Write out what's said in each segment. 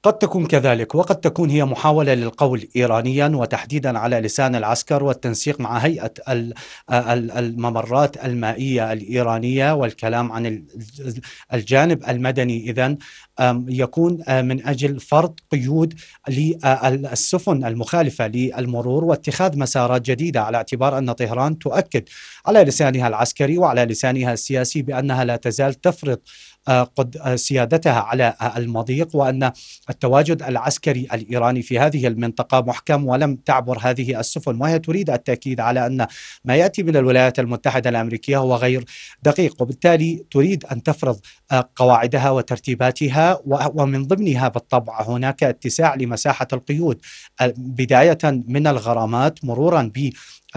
قد تكون كذلك، وقد تكون هي محاولة للقول إيرانيا وتحديدا على لسان العسكر والتنسيق مع هيئة الممرات المائية الإيرانية والكلام عن الجانب المدني. إذن يكون من أجل فرض قيود للسفن المخالفة للمرور واتخاذ مسارات جديدة، على اعتبار أن طهران تؤكد على لسانها العسكري وعلى لسانها السياسي بأنها لا تزال تفرض سيادتها على المضيق، وأن التواجد العسكري الإيراني في هذه المنطقة محكم ولم تعبر هذه السفن، وهي تريد التأكيد على أن ما يأتي من الولايات المتحدة الأمريكية هو غير دقيق، وبالتالي تريد أن تفرض قواعدها وترتيباتها، ومن ضمنها بالطبع هناك اتساع لمساحة القيود، بداية من الغرامات مرورا ب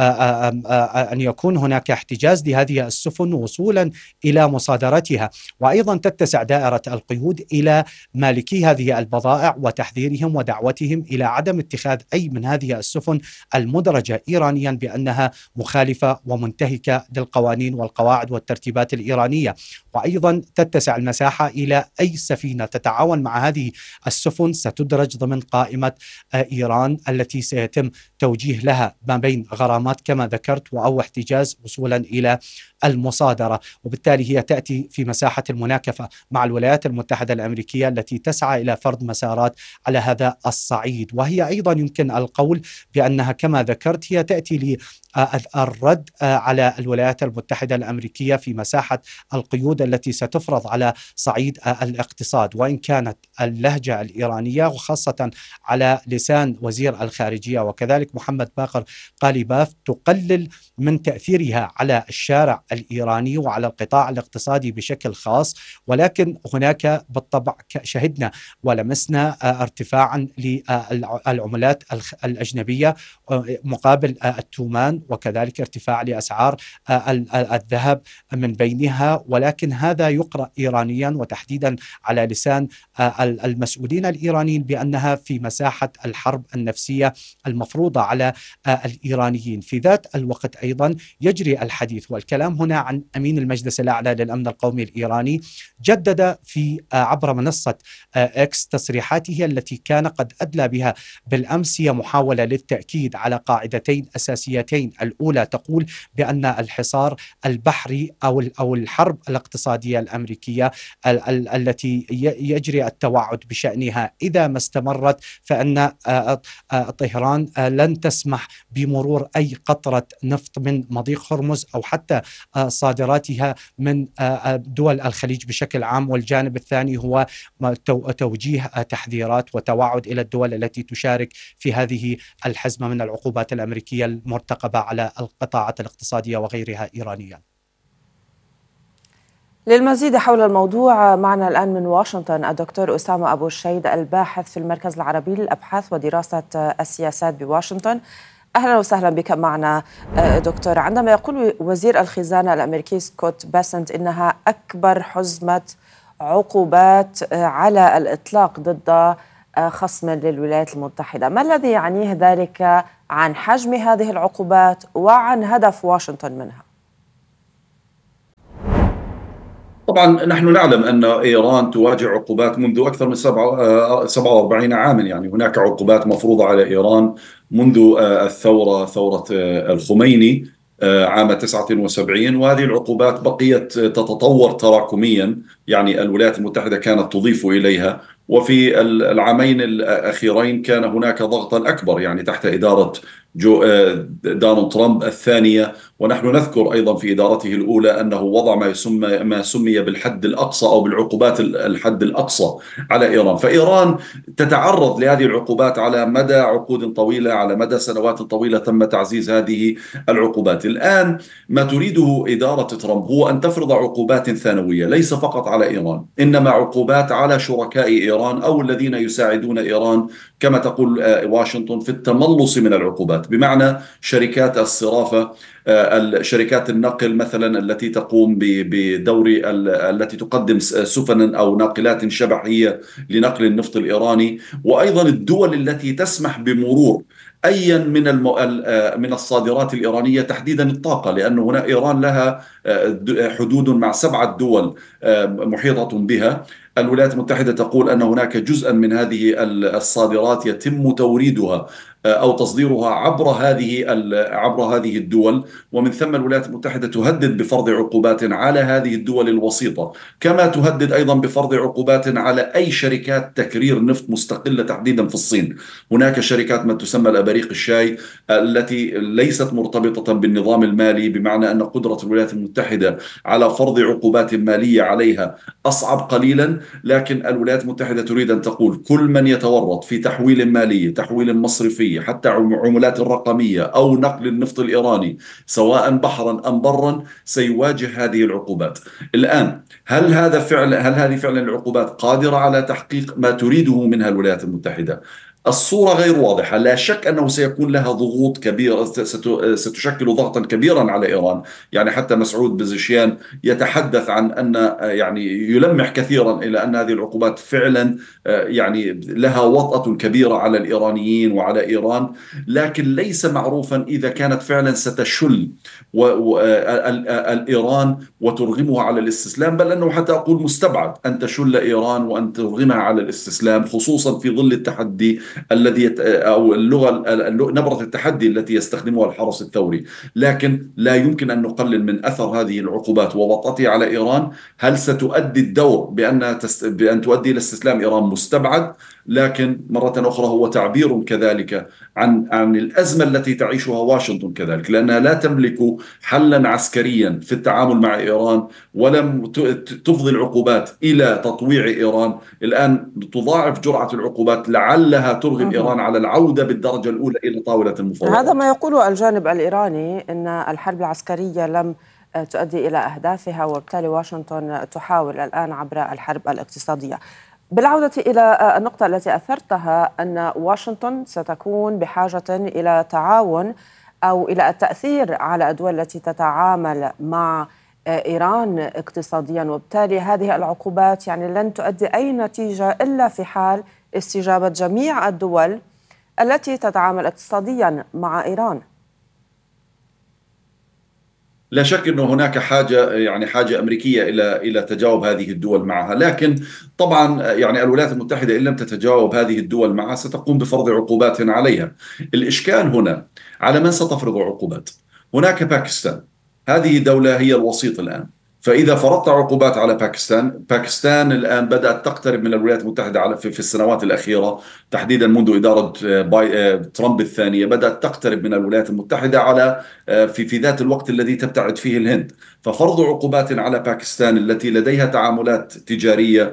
أن يكون هناك احتجاز لهذه السفن وصولا إلى مصادرتها، وأيضا تتسع دائرة القيود إلى مالكي هذه البضائع وتحذيرهم ودعوتهم إلى عدم اتخاذ أي من هذه السفن المدرجة إيرانيا بأنها مخالفة ومنتهكة للقوانين والقواعد والترتيبات الإيرانية، وأيضا تتسع المساحة إلى أي سفينة تتعاون مع هذه السفن ستدرج ضمن قائمة إيران التي سيتم توجيه لها ما بين غرامات كما ذكرت أو احتجاز وصولا إلى المصادرة، وبالتالي هي تأتي في مساحة المناكفة مع الولايات المتحدة الأمريكية التي تسعى إلى فرض مسارات على هذا الصعيد. وهي أيضا يمكن القول بأنها كما ذكرت هي تأتي للرد على الولايات المتحدة الأمريكية في مساحة القيود التي ستفرض على صعيد الاقتصاد، وإن كانت اللهجة الإيرانية وخاصة على لسان وزير الخارجية وكذلك محمد باقر قاليباف تقلل من تأثيرها على الشارع الإيراني وعلى القطاع الاقتصادي بشكل خاص، ولكن هناك بالطبع شهدنا ولمسنا ارتفاعا للعملات الأجنبية مقابل التومان، وكذلك ارتفاع لأسعار الذهب من بينها، ولكن هذا يقرأ إيرانيا وتحديدا على لسان المسؤولين الإيرانيين بأنها في مساحة الحرب النفسية المفروضة على الإيرانيين. في ذات الوقت أيضا يجري الحديث والكلام هنا عن أمين المجلس الأعلى للأمن القومي الإيراني، جدد في عبر منصة إكس تصريحاته التي كان قد أدلى بها بالأمس، هي محاولة للتأكيد على قاعدتين أساسيتين. الأولى تقول بأن الحصار البحري أو الحرب الاقتصادية الأمريكية التي يجري التوعد بشأنها إذا ما استمرت فإن طهران لن تسمح بمرور أي قطرة نفط من مضيق هرمز أو حتى صادراتها من دول الخليج بشكل عام. والجانب الثاني هو توجيه تحذيرات وتوعد إلى الدول التي تشارك في هذه الحزمة من العقوبات الأمريكية المرتقبة على القطاعات الاقتصادية وغيرها إيرانيا. للمزيد حول الموضوع معنا الآن من واشنطن الدكتور أسامة أبو الشيد الباحث في المركز العربي للأبحاث ودراسة السياسات بواشنطن. أهلا وسهلا بك معنا دكتور. عندما يقول وزير الخزانة الأمريكي سكوت بيسنت إنها أكبر حزمة عقوبات على الإطلاق ضد خصم للولايات المتحدة، ما الذي يعنيه ذلك عن حجم هذه العقوبات وعن هدف واشنطن منها؟ طبعا نحن نعلم أن إيران تواجه عقوبات منذ أكثر من 47 عاما، يعني هناك عقوبات مفروضة على إيران منذ ثورة الخميني عام 79، وهذه العقوبات بقيت تتطور تراكميا، يعني الولايات المتحدة كانت تضيف إليها، وفي العامين الأخيرين كان هناك ضغطا أكبر يعني تحت إدارة دونالد ترامب الثانية، ونحن نذكر أيضا في إدارته الأولى أنه وضع ما سمي بالحد الأقصى أو بالعقوبات الحد الأقصى على إيران. فإيران تتعرض لهذه العقوبات على مدى عقود طويلة، على مدى سنوات طويلة تم تعزيز هذه العقوبات. الآن ما تريده إدارة ترامب هو أن تفرض عقوبات ثانوية ليس فقط على إيران، إنما عقوبات على شركاء إيران أو الذين يساعدون إيران كما تقول واشنطن في التملص من العقوبات، بمعنى شركات الصرافة، شركات النقل مثلا التي تقوم بدور التي تقدم سفنا أو ناقلات شبحية لنقل النفط الإيراني، وأيضا الدول التي تسمح بمرور أيا من الصادرات الإيرانية تحديدا الطاقة، لأن هنا إيران لها حدود مع 7 دول محيطة بها، الولايات المتحدة تقول أن هناك جزءا من هذه الصادرات يتم توريدها أو تصديرها عبر هذه الدول، ومن ثم الولايات المتحدة تهدد بفرض عقوبات على هذه الدول الوسيطة، كما تهدد أيضا بفرض عقوبات على أي شركات تكرير نفط مستقلة تحديدا في الصين. هناك شركات ما تسمى الأباريق الشاي التي ليست مرتبطة بالنظام المالي، بمعنى أن قدرة الولايات المتحدة على فرض عقوبات مالية عليها أصعب قليلا، لكن الولايات المتحدة تريد أن تقول كل من يتورط في تحويل مالي، تحويل مصرفي، حتى عملات الرقمية أو نقل النفط الإيراني سواء بحرا أم برا سيواجه هذه العقوبات. الآن هل هذه فعلا العقوبات قادرة على تحقيق ما تريده منها الولايات المتحدة؟ الصورة غير واضحة. لا شك أنه سيكون لها ضغوط كبيرة، ستشكل ضغطا كبيرا على إيران. يعني حتى مسعود بزشيان يتحدث عن أن يعني يلمح كثيرا إلى أن هذه العقوبات فعلا يعني لها وطأة كبيرة على الإيرانيين وعلى إيران، لكن ليس معروفا إذا كانت فعلا ستشل الإيران وترغمها على الاستسلام، بل أنه حتى أقول مستبعد أن تشل إيران وأن ترغمها على الاستسلام، خصوصا في ظل التحدي الذي أو نبرة التحدي التي يستخدمها الحرس الثوري. لكن لا يمكن أن نقلل من أثر هذه العقوبات ووطأتها على إيران. هل ستؤدي الدور بأن تؤدي إلى استسلام إيران؟ مستبعد. لكن مرة أخرى هو تعبير كذلك عن الأزمة التي تعيشها واشنطن كذلك، لأنها لا تملك حلا عسكريا في التعامل مع إيران، ولم تفضي العقوبات إلى تطويع إيران. الآن تضاعف جرعة العقوبات لعلها ترغم إيران على العودة بالدرجة الأولى إلى طاولة المفاوضات. هذا ما يقوله الجانب الإيراني، أن الحرب العسكرية لم تؤدي إلى أهدافها، وبالتالي واشنطن تحاول الآن عبر الحرب الاقتصادية. بالعودة إلى النقطة التي أثرتها، أن واشنطن ستكون بحاجة إلى تعاون أو إلى التأثير على الدول التي تتعامل مع إيران اقتصاديا، وبالتالي هذه العقوبات يعني لن تؤدي أي نتيجة إلا في حال استجابة جميع الدول التي تتعامل اقتصاديا مع إيران. لا شك أنه هناك حاجة أمريكية إلى تجاوب هذه الدول معها، لكن طبعا يعني الولايات المتحدة إن لم تتجاوب هذه الدول معها ستقوم بفرض عقوبات عليها. الإشكال هنا على من ستفرض عقوبات. هناك باكستان، هذه دولة هي الوسيط الآن، فإذا فرضت عقوبات على باكستان الآن بدأت تقترب من الولايات المتحدة في السنوات الأخيرة، تحديدا منذ إدارة ترامب الثانية، بدأت تقترب من الولايات المتحدة على في ذات الوقت الذي تبتعد فيه الهند. ففرض عقوبات على باكستان التي لديها تعاملات تجارية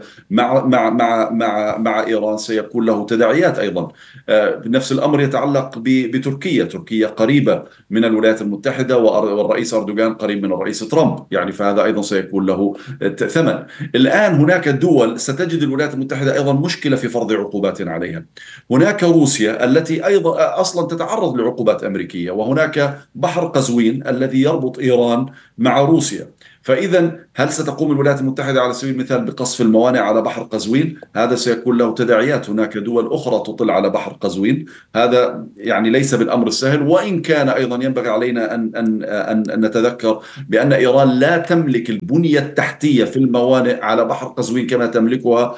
مع إيران سيكون له تداعيات أيضا. نفس الأمر يتعلق بتركيا. تركيا قريبة من الولايات المتحدة، والرئيس أردوغان قريب من الرئيس ترامب، يعني فهذا أيضا سيكون له ثمن. الآن هناك دول ستجد الولايات المتحدة أيضا مشكلة في فرض عقوبات عليها. هناك روسيا التي أيضا أصلا تتعرض لعقوبات أمريكية، وهناك بحر قزوين الذي يربط إيران مع روسيا. فإذا هل ستقوم الولايات المتحدة على سبيل المثال بقصف الموانئ على بحر قزوين؟ هذا سيكون له تداعيات. هناك دول أخرى تطل على بحر قزوين، هذا يعني ليس بالأمر السهل. وإن كان أيضا ينبغي علينا أن نتذكر بأن إيران لا تملك البنية التحتية في الموانئ على بحر قزوين كما تملكها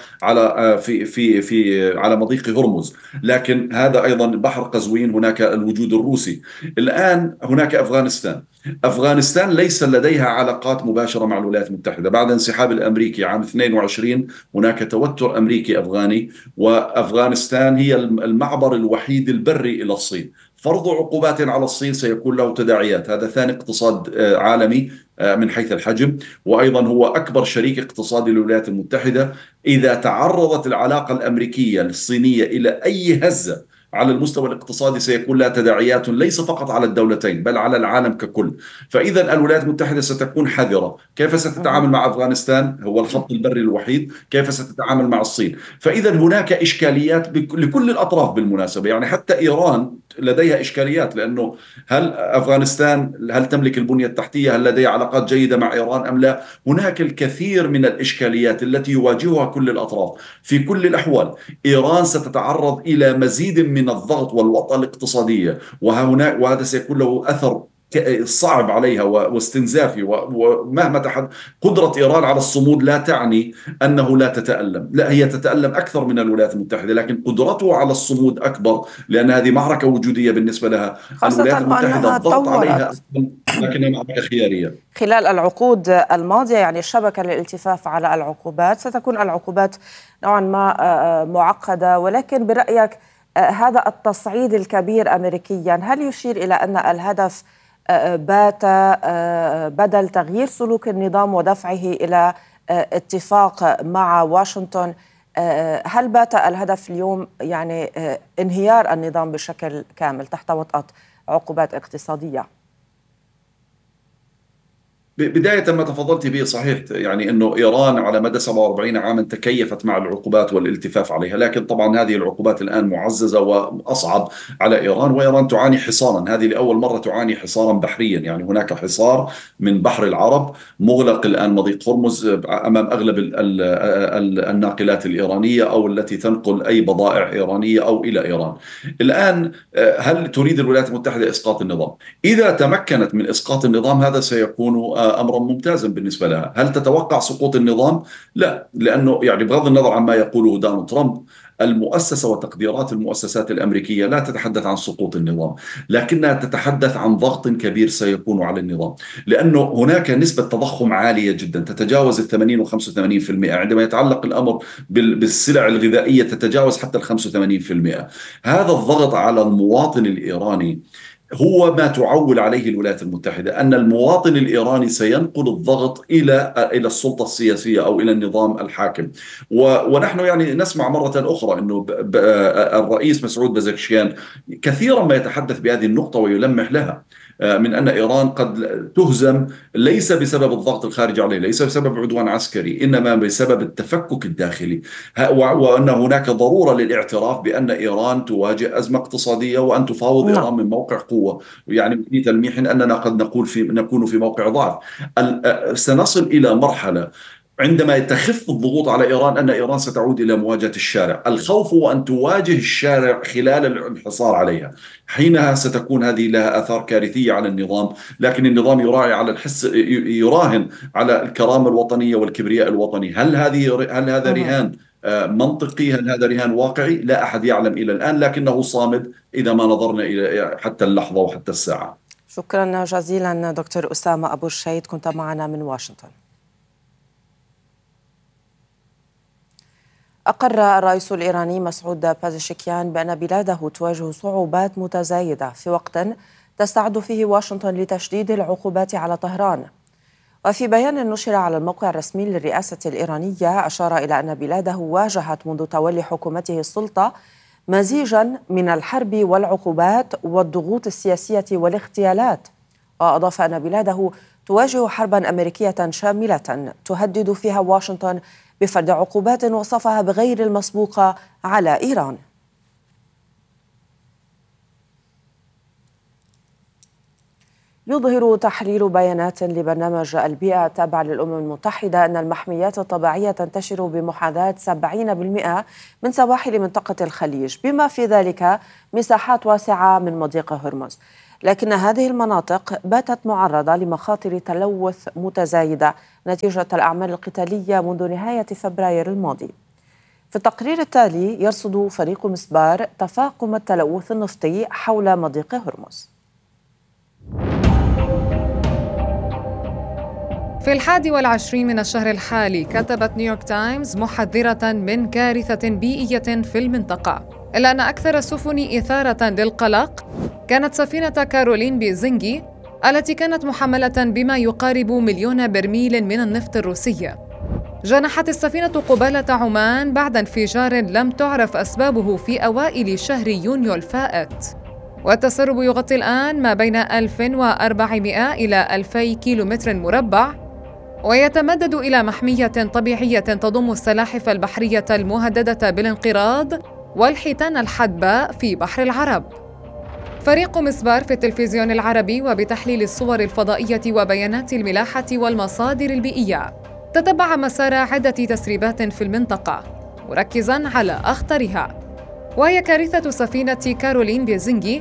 على مضيق هرمز، لكن هذا أيضا بحر قزوين هناك الوجود الروسي. الآن هناك أفغانستان ليس لديها علاقات مباشرة مع الولايات المتحدة بعد انسحاب الأمريكي عام 22. هناك توتر أمريكي أفغاني، وأفغانستان هي المعبر الوحيد البري إلى الصين. فرض عقوبات على الصين سيكون له تداعيات. هذا ثاني اقتصاد عالمي من حيث الحجم، وأيضا هو أكبر شريك اقتصادي للولايات المتحدة. إذا تعرضت العلاقة الأمريكية الصينية إلى أي هزة على المستوى الاقتصادي سيكون لها تداعيات ليس فقط على الدولتين بل على العالم ككل. فإذا الولايات المتحدة ستكون حذرة. كيف ستتعامل مع أفغانستان؟ هو الخط البري الوحيد. كيف ستتعامل مع الصين؟ فإذا هناك إشكاليات لكل الأطراف بالمناسبة. يعني حتى إيران لديها إشكاليات، لأنه هل أفغانستان هل تملك البنية التحتية؟ هل لديها علاقات جيدة مع إيران أم لا؟ هناك الكثير من الإشكاليات التي يواجهها كل الأطراف. في كل الأحوال إيران ستتعرض إلى مزيد من الضغط والوطأة الاقتصادية، وهذا سيكون له أثر صعب عليها واستنزافي، ومهما قدرة إيران على الصمود لا تعني أنه لا تتألم، لا، هي تتألم أكثر من الولايات المتحدة، لكن قدرته على الصمود أكبر، لأن هذه معركة وجودية بالنسبة لها. الولايات المتحدة الضغط عليها أكبر، لكنها معركة خيارية. خلال العقود الماضية يعني الشبكة للالتفاف على العقوبات، ستكون العقوبات نوعا ما معقدة، ولكن برأيك هذا التصعيد الكبير أمريكيا هل يشير إلى أن الهدف بات بدل تغيير سلوك النظام ودفعه إلى اتفاق مع واشنطن، هل بات الهدف اليوم يعني انهيار النظام بشكل كامل تحت وطأة عقوبات اقتصادية؟ بداية ما تفضلت به صحيح، يعني أنه إيران على مدى 47 عاما تكيفت مع العقوبات والالتفاف عليها، لكن طبعا هذه العقوبات الآن معززة وأصعب على إيران، وإيران تعاني حصارا، هذه لأول مرة تعاني حصارا بحريا، يعني هناك حصار من بحر العرب مغلق الآن مضيق هرمز أمام أغلب الناقلات الإيرانية أو التي تنقل أي بضائع إيرانية أو إلى إيران. الآن هل تريد الولايات المتحدة إسقاط النظام؟ إذا تمكنت من إسقاط النظام هذا سيكون أمرا ممتازا بالنسبة لها. هل تتوقع سقوط النظام؟ لا، لأنه يعني بغض النظر عما يقوله دونالد ترامب، المؤسسة وتقديرات المؤسسات الأمريكية لا تتحدث عن سقوط النظام، لكنها تتحدث عن ضغط كبير سيكون على النظام، لأنه هناك نسبة تضخم عالية جدا تتجاوز 80 و 85%، عندما يتعلق الأمر بالسلع الغذائية تتجاوز حتى 85%. هذا الضغط على المواطن الإيراني هو ما تعول عليه الولايات المتحدة، أن المواطن الإيراني سينقل الضغط إلى السلطة السياسية أو إلى النظام الحاكم. ونحن يعني نسمع مرة أخرى أنه الرئيس مسعود بزكشيان كثيرا ما يتحدث بهذه النقطة ويلمح لها، من أن إيران قد تهزم ليس بسبب الضغط الخارجي عليه، ليس بسبب عدوان عسكري، إنما بسبب التفكك الداخلي، وأن هناك ضرورة للاعتراف بأن إيران تواجه أزمة اقتصادية وأن تفاوض إيران من موقع قوة، يعني في تلميح أننا قد نكون في موقع ضعف. سنصل إلى مرحلة عندما تخف الضغوط على إيران أن إيران ستعود إلى مواجهة الشارع. الخوف هو أن تواجه الشارع خلال الانحصار عليها، حينها ستكون هذه لها آثار كارثية على النظام، لكن النظام يراعي على يراهن على الكرامة الوطنية والكبرياء الوطني. هل هذا رهان منطقي؟ هل هذا رهان واقعي؟ لا أحد يعلم إلى الآن، لكنه صامد إذا ما نظرنا إلى حتى اللحظة وحتى الساعة. شكرا جزيلا دكتور أسامة أبو الشهيد، كنت معنا من واشنطن. أقر الرئيس الإيراني مسعود بازشكيان بأن بلاده تواجه صعوبات متزايدة في وقت تستعد فيه واشنطن لتشديد العقوبات على طهران. وفي بيان نشر على الموقع الرسمي للرئاسة الإيرانية أشار إلى أن بلاده واجهت منذ تولي حكومته السلطة مزيجا من الحرب والعقوبات والضغوط السياسية والاغتيالات، وأضاف أن بلاده تواجه حربا أمريكية شاملة تهدد فيها واشنطن بفرض عقوبات وصفها بغير المسبوقة على إيران. يظهر تحليل بيانات لبرنامج البيئة التابع للأمم المتحدة أن المحميات الطبيعية تنتشر بمحاذاة 70% من سواحل منطقة الخليج، بما في ذلك مساحات واسعة من مضيق هرمز، لكن هذه المناطق باتت معرضة لمخاطر تلوث متزايدة نتيجة الأعمال القتالية منذ نهاية فبراير الماضي. في التقرير التالي يرصد فريق مسبار تفاقم التلوث النفطي حول مضيق هرمز. في 21 من الشهر الحالي كتبت نيويورك تايمز محذرة من كارثة بيئية في المنطقة، إلا أن أكثر السفن إثارة للقلق كانت سفينة كارولين بيزنجي التي كانت محملة بما يقارب 1,000,000 برميل من النفط الروسي. جنحت السفينة قبالة عمان بعد انفجار لم تعرف أسبابه في أوائل شهر يونيو الفائت، والتسرب يغطي الآن ما بين 1400 إلى 2000 كيلومتر مربع، ويتمدد إلى محمية طبيعية تضم السلاحف البحرية المهددة بالانقراض والحيتان الحدباء في بحر العرب. فريق مسبار في التلفزيون العربي وبتحليل الصور الفضائية وبيانات الملاحة والمصادر البيئية تتبع مسار عدة تسريبات في المنطقة مركزاً على أخطرها، وهي كارثة سفينة كارولين بيزنجي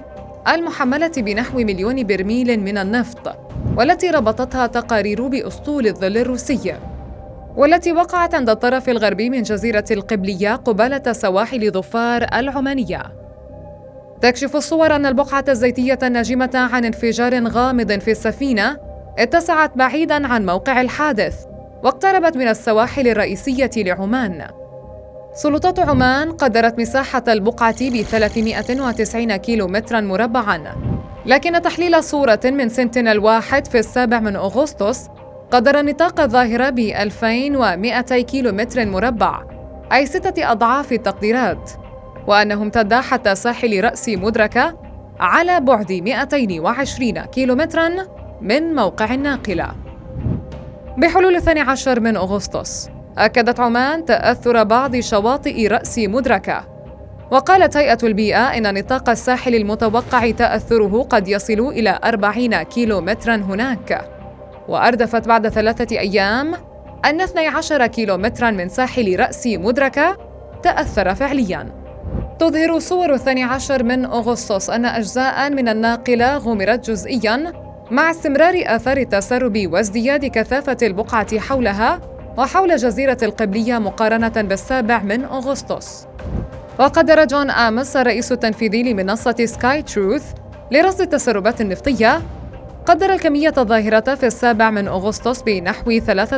المحملة بنحو 1,000,000 برميل من النفط، والتي ربطتها تقارير بأسطول الظل الروسي، والتي وقعت عند الطرف الغربي من جزيرة القبلية قبالة سواحل ظفار العمانية. تكشف الصور أن البقعة الزيتية الناجمة عن انفجار غامض في السفينة اتسعت بعيداً عن موقع الحادث واقتربت من السواحل الرئيسية لعمان. سلطات عمان قدرت مساحة البقعة ب390 كيلومتراً مربعاً، لكن تحليل صورة من سنتينل 1 في 7 أغسطس قدر نطاق الظاهرة ب2100 كيلومتر مربع، أي 6 أضعاف التقديرات، وأنه امتد حتى ساحل رأس مدركة على بعد 220 كيلومتراً من موقع الناقلة. بحلول 12 من أغسطس أكدت عمان تأثر بعض شواطئ رأس مدركة، وقالت هيئة البيئة إن نطاق الساحل المتوقع تأثره قد يصل إلى 40 كيلومتراً هناك. وأردفت بعد 3 أيام أن 12 كيلومتراً من ساحل رأس مدركة تأثر فعلياً. تظهر صور 12 من أغسطس أن أجزاء من الناقلة غمرت جزئياً مع استمرار آثار التسرب وازدياد كثافة البقعة حولها وحول جزيرة القبلية مقارنة ب7 من أغسطس. وقدر جون آمس الرئيس التنفيذي لمنصة سكاي تروث لرصد التسربات النفطية قدر الكمية الظاهرة في 7 من أغسطس بنحو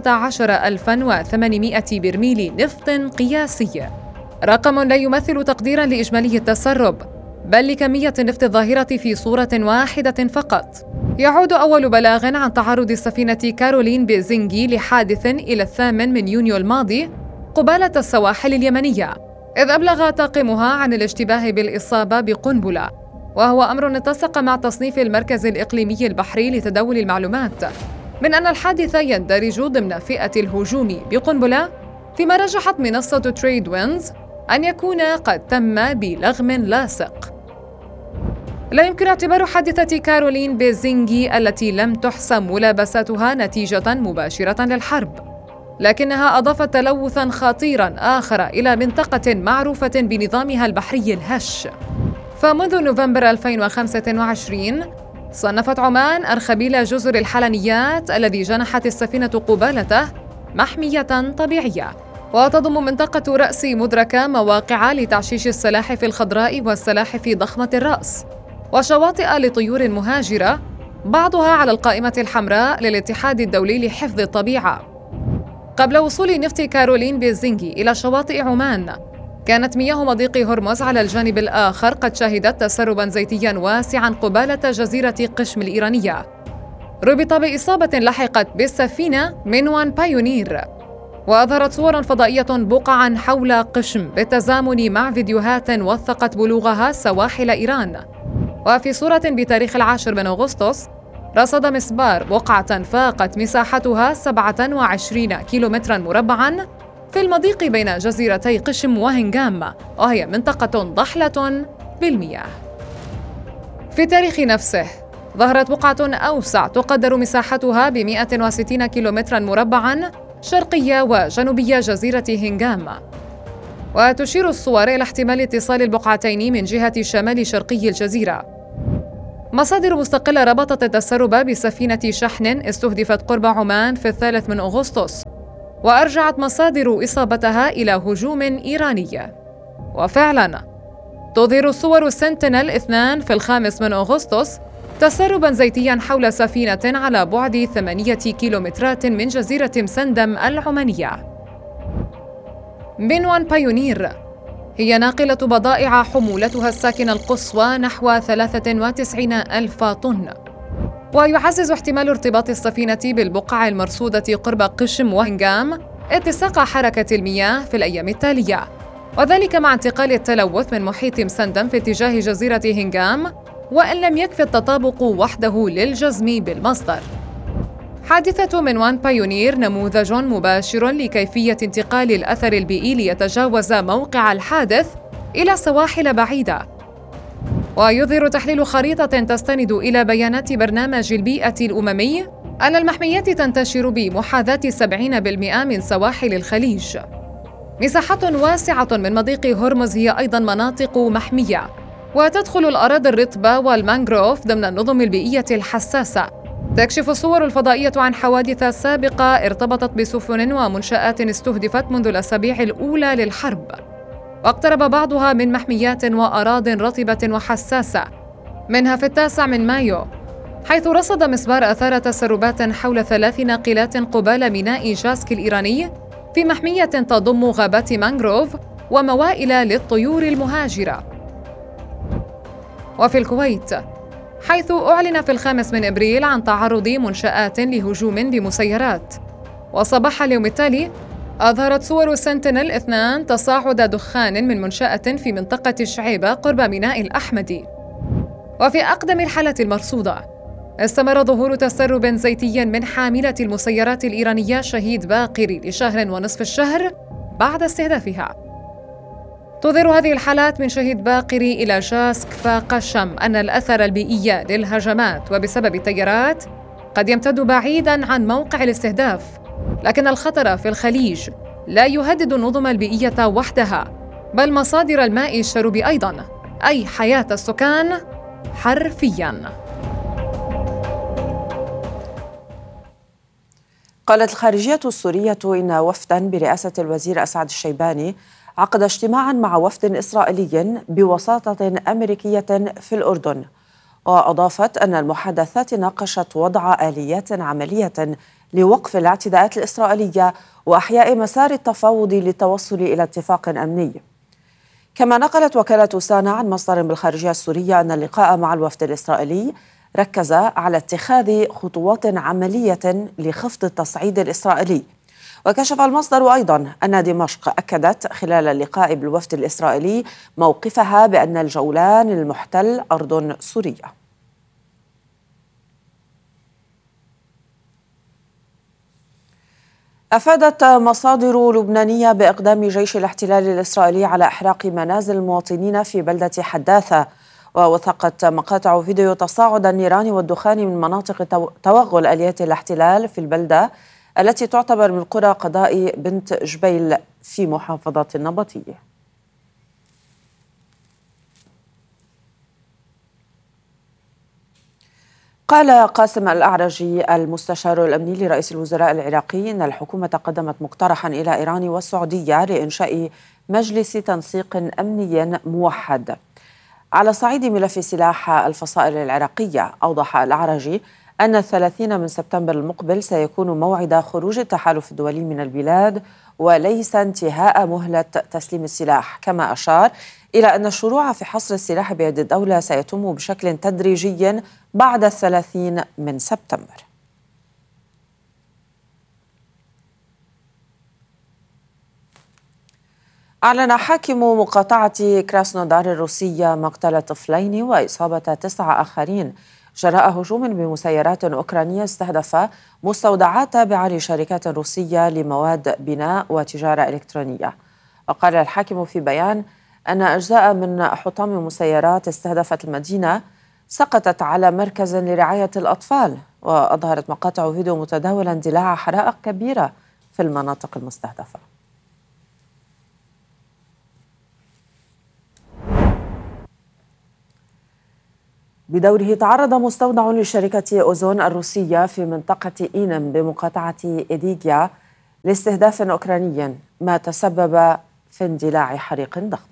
13,800 برميل نفط قياسي، رقم لا يمثل تقديراً لإجمالي التسرب، بل لكمية النفط الظاهرة في صورة واحدة فقط. يعود أول بلاغ عن تعرض سفينة كارولين بزنجي لحادث إلى 8 من يونيو الماضي قبالة السواحل اليمنية، إذ أبلغ طاقمها عن الاشتباه بالإصابة بقنبلة، وهو أمر اتسق مع تصنيف المركز الإقليمي البحري لتداول المعلومات من أن الحادث يندرج ضمن فئة الهجوم بقنبلة، فيما رجحت منصة تريد وينز أن يكون قد تم بلغم لاصق. لا يمكن اعتبار حادثة كارولين بزنجي التي لم تحسم ملابساتها نتيجة مباشرة للحرب، لكنها أضافت تلوثاً خطيراً آخر إلى منطقة معروفة بنظامها البحري الهش. فمنذ نوفمبر 2025 صنفت عمان أرخبيل جزر الحلنيات الذي جنحت السفينة قبالته محمية طبيعية، وتضم منطقة رأس مدركة مواقع لتعشيش السلاحف الخضراء والسلاحف ضخمة الرأس، وشواطئ لطيور مهاجرة بعضها على القائمة الحمراء للاتحاد الدولي لحفظ الطبيعة. قبل وصول نفط كارولين بزنجي إلى شواطئ عمان، كانت مياه مضيق هرمز على الجانب الآخر قد شهدت تسرباً زيتياً واسعاً قبالة جزيرة قشم الإيرانية، ربط بإصابة لحقت بالسفينة من وان بايونير. وأظهرت صوراً فضائية بقعاً حول قشم بالتزامن مع فيديوهات وثقت بلوغها سواحل إيران. وفي صورة بتاريخ 10 من أغسطس رصد مسبار بقعة فاقت مساحتها 27 كيلومتراً مربعاً في المضيق بين جزيرتي قشم وهنغام، وهي منطقة ضحلة بالمياه. في تاريخ نفسه ظهرت بقعة أوسع تقدر مساحتها ب160 كيلومتراً مربعاً شرقية وجنوبية جزيرة هنغام، وتشير الصور إلى احتمال اتصال البقعتين من جهة شمال شرقي الجزيرة. مصادر مستقلة ربطت التسرب بسفينة شحن استهدفت قرب عمان في 3 من أغسطس، وأرجعت مصادر إصابتها إلى هجوم إيراني. وفعلاً تظهر صور سنتينل 2 في 5 من أغسطس تسرباً زيتياً حول سفينة على بعد 8 كيلومترات من جزيرة مسندم العمانية. بنوان بايونير هي ناقلة بضائع حمولتها الساكنة القصوى نحو 93,000 طن، ويعزز احتمال ارتباط السفينة بالبقع المرصودة قرب قشم وهنغام اتساق حركة المياه في الأيام التالية، وذلك مع انتقال التلوث من محيط مسندم في اتجاه جزيرة هنغام، وإن لم يكف التطابق وحده للجزم بالمصدر. حادثة منوان بايونير نموذج مباشر لكيفية انتقال الأثر البيئي ليتجاوز موقع الحادث إلى سواحل بعيدة. ويظهر تحليل خريطة تستند إلى بيانات برنامج البيئة الأممي أن المحميات تنتشر بمحاذاة 70% من سواحل الخليج. مساحات واسعة من مضيق هرمز هي أيضاً مناطق محمية، وتدخل الأراضي الرطبة والمانغروف ضمن النظم البيئية الحساسة. تكشف الصور الفضائية عن حوادث سابقة ارتبطت بسفن ومنشآت استهدفت منذ الأسابيع الأولى للحرب، واقترب بعضها من محميات وأراضٍ رطبة وحساسة، منها في 9 مايو، حيث رصد مسبار آثار تسربات حول 3 ناقلات قبال ميناء جاسك الإيراني في محمية تضم غابات مانغروف وموائل للطيور المهاجرة. وفي الكويت، حيث أعلن في 5 أبريل عن تعرض منشآت لهجوم بمسيرات، وصباح اليوم التالي أظهرت صور سنتينل 2 تصاعد دخان من منشأة في منطقة الشعيبة قرب ميناء الأحمدي. وفي أقدم الحالات المرصودة، استمر ظهور تسرب زيتي من حاملة المسيرات الإيرانية شهيد باقري لشهر ونصف الشهر بعد استهدافها. تظهر هذه الحالات من شهيد باقري إلى جاسك فقشم أن الأثر البيئي للهجمات وبسبب التيارات قد يمتد بعيداً عن موقع الاستهداف، لكن الخطر في الخليج لا يهدد النظم البيئية وحدها، بل مصادر الماء الشرب أيضاً، أي حياة السكان حرفياً. قالت الخارجية السورية إن وفداً برئاسة الوزير أسعد الشيباني عقد اجتماعاً مع وفد إسرائيلي بوساطة أمريكية في الأردن. وأضافت أن المحادثات ناقشت وضع آليات عملية لوقف الاعتداءات الإسرائيلية وأحياء مسار التفاوض للتوصل إلى اتفاق أمني. كما نقلت وكالة سانا عن مصدر بالخارجية السورية أن اللقاء مع الوفد الإسرائيلي ركز على اتخاذ خطوات عملية لخفض التصعيد الإسرائيلي. وكشف المصدر أيضاً أن دمشق أكدت خلال اللقاء بالوفد الإسرائيلي موقفها بأن الجولان المحتل أرض سورية. أفادت مصادر لبنانية بإقدام جيش الاحتلال الإسرائيلي على إحراق منازل المواطنين في بلدة حداثة. ووثقت مقاطع فيديو تصاعد النيران والدخان من مناطق توغل آليات الاحتلال في البلدة التي تعتبر من قرى قضاء بنت جبيل في محافظة النبطية. قال قاسم الأعرجي المستشار الأمني لرئيس الوزراء العراقي إن الحكومة قدمت مقترحا إلى إيران والسعودية لإنشاء مجلس تنسيق أمني موحد على صعيد ملف سلاح الفصائل العراقية. أوضح الأعرجي أن 30 سبتمبر المقبل سيكون موعد خروج التحالف الدولي من البلاد وليس انتهاء مهلة تسليم السلاح. كما أشار إلى أن الشروع في حصر السلاح بيد الدولة سيتم بشكل تدريجي بعد 30 سبتمبر. أعلن حاكم مقاطعة كراسنودار الروسية مقتل طفلين وإصابة 9 آخرين جراء هجوم بمسيرات أوكرانية استهدف مستودعات تابعة لشركات روسية لمواد بناء وتجارة إلكترونية. وقال الحاكم في بيان أن أجزاء من حطام مسيرات استهدفت المدينة سقطت على مركز لرعاية الأطفال. وأظهرت مقاطع فيديو متداولة اندلاع حرائق كبيرة في المناطق المستهدفة. بدوره تعرض مستودع لشركة أوزون الروسية في منطقة إينم بمقاطعة إيديغيا لاستهداف أوكراني، ما تسبب في اندلاع حريق ضخم.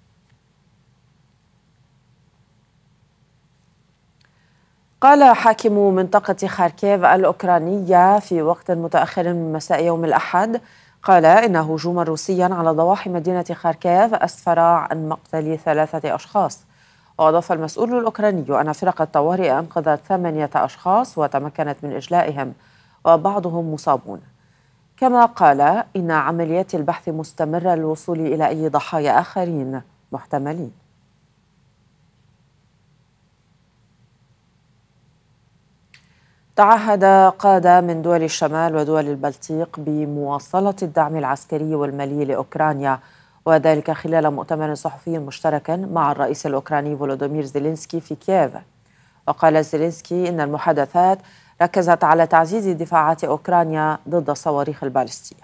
قال حاكم منطقة خاركيف الأوكرانية في وقت متأخر من مساء يوم الأحد قال إن هجوما روسيا على ضواحي مدينة خاركيف أسفر عن مقتل 3 أشخاص. وأضاف المسؤول الأوكراني أن فرقة الطوارئ أنقذت 8 أشخاص وتمكنت من إجلائهم وبعضهم مصابون. كما قال إن عمليات البحث مستمرة للوصول إلى أي ضحايا آخرين محتملين. تعهد قادة من دول الشمال ودول البلطيق بمواصلة الدعم العسكري والمالي لأوكرانيا، وذلك خلال مؤتمر صحفي مشترك مع الرئيس الأوكراني فولودومير زيلينسكي في كييف. وقال زيلينسكي إن المحادثات ركزت على تعزيز دفاعات أوكرانيا ضد الصواريخ البالستية.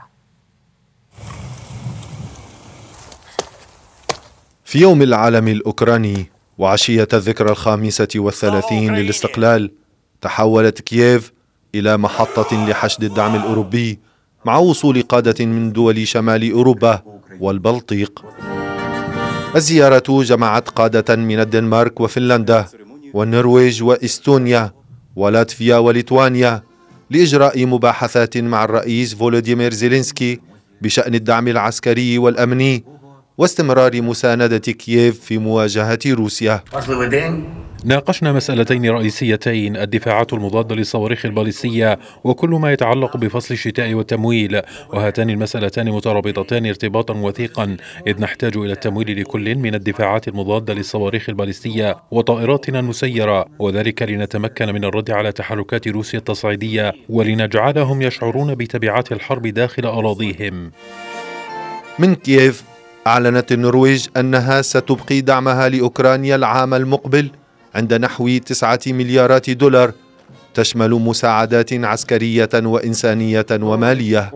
في يوم العالم الأوكراني وعشية الذكرى 35 للاستقلال تحولت كييف إلى محطة لحشد الدعم الأوروبي مع وصول قادة من دول شمال أوروبا والبلطيق. الزيارة جمعت قادة من الدنمارك وفنلندا والنرويج وإستونيا ولاتفيا وليتوانيا لإجراء مباحثات مع الرئيس فولوديمير زيلينسكي بشأن الدعم العسكري والأمني واستمرار مساندة كييف في مواجهة روسيا. ناقشنا مسألتين رئيسيتين: الدفاعات المضادة للصواريخ الباليستية وكل ما يتعلق بفصل الشتاء والتمويل، وهاتان المسألتان مترابطتان ارتباطا وثيقا إذ نحتاج إلى التمويل لكل من الدفاعات المضادة للصواريخ الباليستية وطائراتنا المسيرة، وذلك لنتمكن من الرد على تحركات روسيا التصعيدية ولنجعلهم يشعرون بتبعات الحرب داخل أراضيهم. من كييف أعلنت النرويج أنها ستبقي دعمها لأوكرانيا العام المقبل عند نحو 9 مليارات دولار، تشمل مساعدات عسكرية وإنسانية ومالية.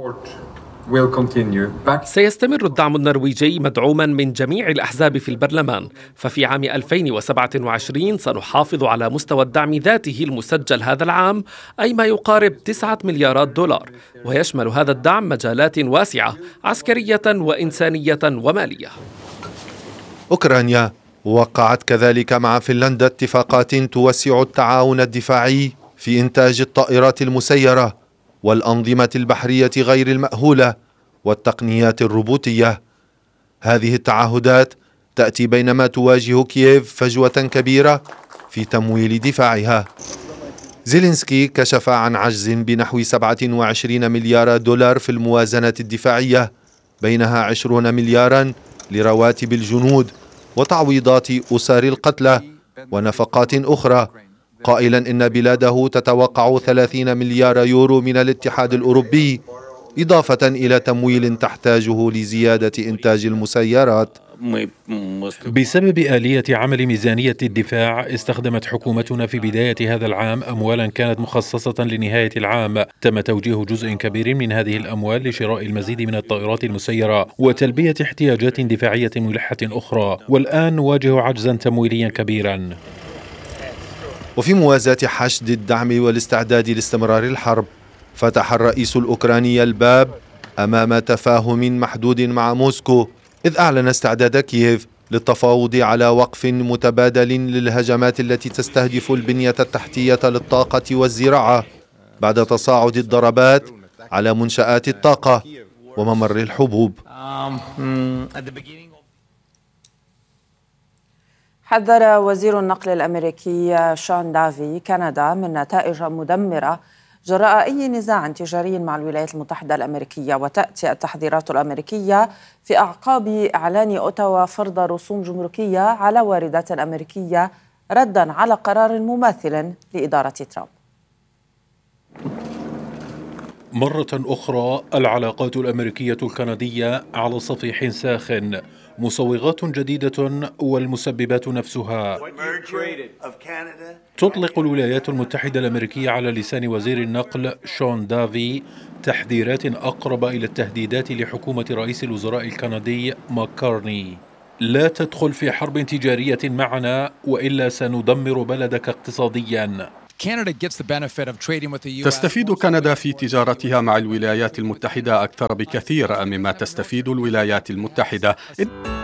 سيستمر الدعم النرويجي مدعوما من جميع الأحزاب في البرلمان، ففي عام 2027 سنحافظ على مستوى الدعم ذاته المسجل هذا العام، أي ما يقارب 9 مليارات دولار، ويشمل هذا الدعم مجالات واسعة عسكرية وإنسانية ومالية. أوكرانيا وقعت كذلك مع فنلندا اتفاقات توسع التعاون الدفاعي في إنتاج الطائرات المسيرة والأنظمة البحرية غير المأهولة والتقنيات الروبوتية. هذه التعهدات تأتي بينما تواجه كييف فجوة كبيرة في تمويل دفاعها. زيلينسكي كشف عن عجز بنحو 27 مليار دولار في الموازنة الدفاعية، بينها 20 مليارا لرواتب الجنود وتعويضات أسر القتلى ونفقات أخرى، قائلا إن بلاده تتوقع 30 مليار يورو من الاتحاد الأوروبي، إضافة إلى تمويل تحتاجه لزيادة إنتاج المسيرات. بسبب آلية عمل ميزانية الدفاع، استخدمت حكومتنا في بداية هذا العام أموالا كانت مخصصة لنهاية العام. تم توجيه جزء كبير من هذه الأموال لشراء المزيد من الطائرات المسيرة وتلبية احتياجات دفاعية ملحة أخرى، والآن نواجه عجزا تمويليا كبيرا. وفي موازاة حشد الدعم والاستعداد لاستمرار الحرب، فتح الرئيس الأوكراني الباب أمام تفاهم محدود مع موسكو، إذ أعلن استعداد كييف للتفاوض على وقف متبادل للهجمات التي تستهدف البنية التحتية للطاقة والزراعة بعد تصاعد الضربات على منشآت الطاقة وممر الحبوب. حذر وزير النقل الأمريكي شون دافي كندا من نتائج مدمرة جراء أي نزاع تجاري مع الولايات المتحدة الأمريكية، وتأتي التحذيرات الأمريكية في أعقاب إعلان أوتاوا فرض رسوم جمركية على واردات أمريكية ردا على قرار مماثل لإدارة ترامب. مرة أخرى العلاقات الأمريكية الكندية على صفيح ساخن، مصوغات جديدة والمسببات نفسها. تطلق الولايات المتحدة الأمريكية على لسان وزير النقل شون دافي تحذيرات أقرب إلى التهديدات لحكومة رئيس الوزراء الكندي ماكارني: لا تدخل في حرب تجارية معنا وإلا سندمر بلدك اقتصاديا. تستفيد كندا في تجارتها مع الولايات المتحدة أكثر بكثير مما تستفيد الولايات المتحدة.